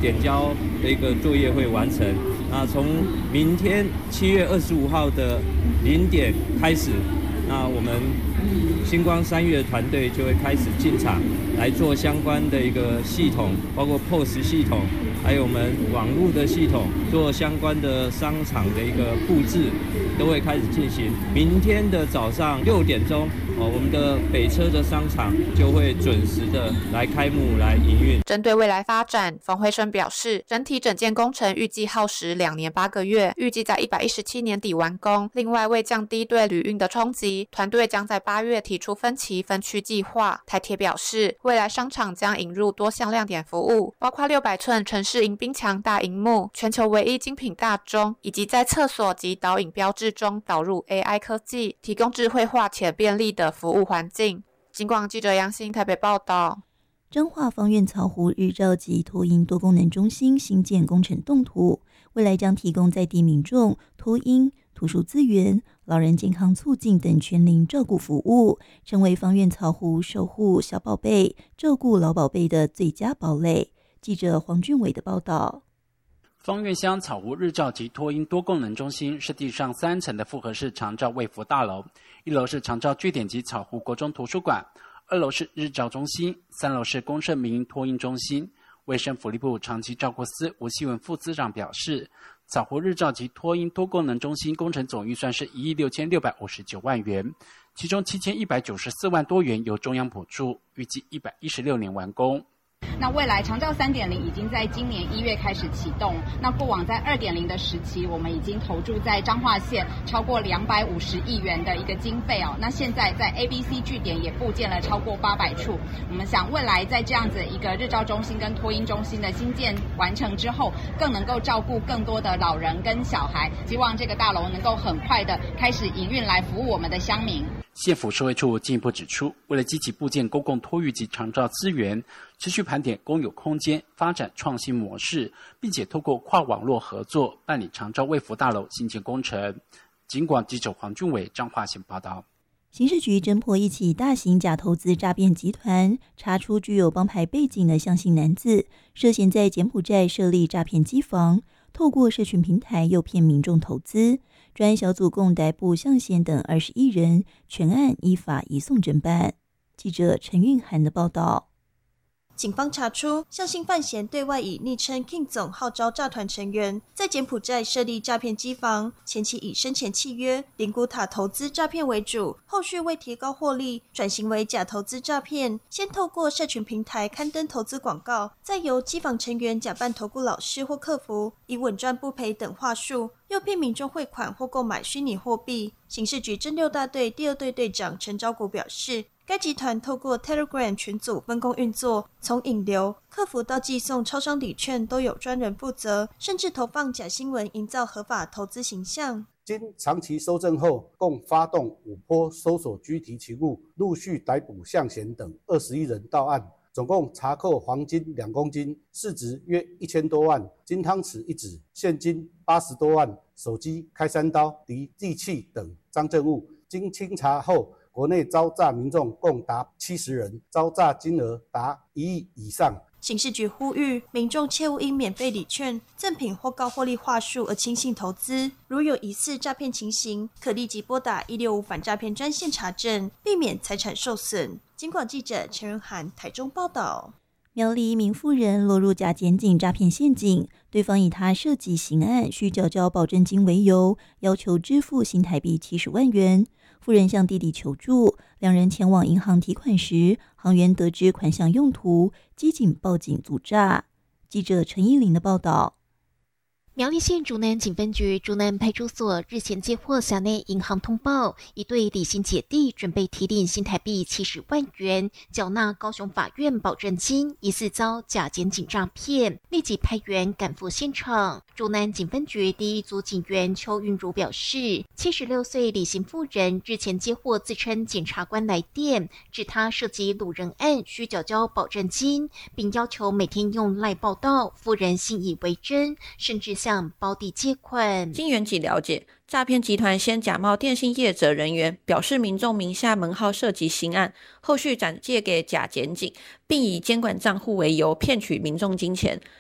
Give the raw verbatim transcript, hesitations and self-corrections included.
点交的一个作业会完成。那从明天七月二十五号的零点开始，那我们星光三月的团队就会开始进场来做相关的一个系统，包括 P O S 系统，还有我们网络的系统，做相关的商场的一个布置，都会开始进行。明天的早上六点钟，哦，我们的北车的商场就会准时的来开幕来营运。 针对未来发展，冯辉生表示，整体整建工程预计耗时两年八个月，预计在一百一十七年底完工。另外，为降低对旅运的冲击，团队将在八月提出分期分区计划。台铁表示，未来商场将引入多项亮点服务，包括六百寸城市迎宾墙大萤幕、全球唯一精品大钟，以及在厕所及导引标志中导入 A I 科技，提供智慧化且便利的服务环境。警广记者杨欣台北报道。 彰化芳苑草湖日照及托婴多功能中心新建工程动图，未来将提供在地民众托婴、图书资源、老人健康促进等全龄照顾服务，成为芳苑草湖守护小宝贝、照顾老宝贝的最佳堡垒。记者黄俊伟的报道。 芳苑乡草湖日照及托婴多功能中心是地上三层的复合式长照卫福大楼，一楼是长照据点及草湖国中图书馆，二楼是日照中心，三楼是公社民营托婴中心。卫生福利部长期照顾司吴希文副司长表示，草湖日照及托婴多功能中心工程总预算是一亿六千六百五十九万元，其中七千一百九十四万多元由中央补助，预计一百一十六年完工。 那未来长照 三点零 已经在今年一月开始启动，那过往在 二点零 的时期，我们已经投注在彰化县超过两百五十亿元的一个经费哦。那现在在 A B C 据点也布建了超过八百处，我们想未来在这样子一个日照中心跟托婴中心的新建完成之后，更能够照顾更多的老人跟小孩，希望这个大楼能够很快的开始营运来服务我们的乡民。 县府社会处进一步指出，为了积极布建公共托育及长照资源，持续盘点公有空间发展创新模式，并且透过跨网络合作办理长照卫福大楼新建工程。警广记者黄俊伟彰化县报道。 刑事局侦破一起大型假投资诈骗集团，查出具有帮派背景的向姓男子，涉嫌在柬埔寨设立诈骗机房，透过社群平台诱骗民众投资。专案小组共逮捕向贤等二十一人，全案依法移送侦办。记者陈韵涵的报道。 警方查出，向姓范闲对外以昵称 King 总号召诈团成员，在柬埔寨设立诈骗机房，前期以生前契约、灵骨塔投资诈骗为主，后续为提高获利，转型为假投资诈骗。先透过社群平台刊登投资广告，再由机房成员假扮投顾老师或客服，以稳赚不赔等话术，诱骗民众汇款或购买虚拟货币。刑事局侦六大队第二队队长陈昭谷表示，该集团透过 Telegram 群组分工运作，从引流、客服到寄送超商礼券都有专人负责，甚至投放假新闻营造合法投资形象。 经长期搜证后，共发动五波搜索拘提勤务，陆续逮捕向贤等二十一人到案，总共查扣黄金两公斤，市值约一千多万，金汤匙一指，现金八十多万，手机、开山刀、敌利器等赃证物。经清查后，国内遭诈民众共达七十人，遭诈金额达一亿以上。 刑事局呼吁民众切勿因免费礼券、赠品或高获利话术而轻信投资，如有疑似诈骗情形，可立即拨打一六五反诈骗专线查证，避免财产受损。警广记者陈仁涵台中报道。 苗栗一名妇人落入假检警诈骗陷阱，对方以他涉及刑案需缴交保证金为由，要求支付新台币七十万元。妇人向弟弟求助，两人前往银行提款时，行员得知款项用途，机警报警阻诈。记者陈依玲的报道。 苗栗县竹南警分局竹南派出所日前接获辖内银行通报，一对李姓姐弟准备提领新台币七十万元，缴纳高雄法院保证金，疑似遭假检警诈骗，立即派员赶赴现场。竹南警分局第一组警员邱韵如表示，七十六岁李姓妇人日前接获自称检察官来电，指他涉及掳人案需缴交保证金，并要求每天用赖报到，妇人信以为真，甚至向胞弟借款。 经员警了解，诈骗集团先假冒电信业者人员，表示民众名下门号涉及刑案，后续转借给假检警，并以监管账户为由骗取民众金钱。